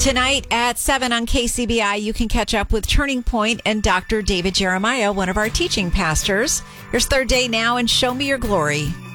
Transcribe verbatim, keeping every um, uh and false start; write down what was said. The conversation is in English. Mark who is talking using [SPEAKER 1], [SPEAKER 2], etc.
[SPEAKER 1] Tonight at seven on K C B I, you can catch up with Turning Point and Doctor David Jeremiah, one of our teaching pastors. Here's Third Day Now and Show Me Your Glory.